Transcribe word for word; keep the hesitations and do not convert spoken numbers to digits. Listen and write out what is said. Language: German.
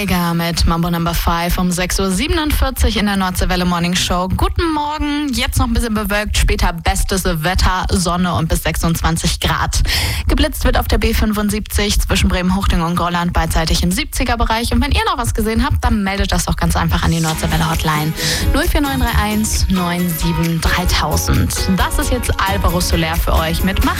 Mit Mambo Number fünf um sechs Uhr siebenundvierzig in der Nordseewelle Morning Show. Guten Morgen, jetzt noch ein bisschen bewölkt, später bestes Wetter, Sonne und bis sechsundzwanzig Grad. Geblitzt wird auf der B fünfundsiebzig zwischen Bremen-Huchting und Grolland beidseitig im siebziger-Bereich. Und wenn ihr noch was gesehen habt, dann meldet das doch ganz einfach an die Nordseewelle Hotline null vier neun drei eins neun sieben dreitausend. Das ist jetzt Alvaro Soler für euch mit Mach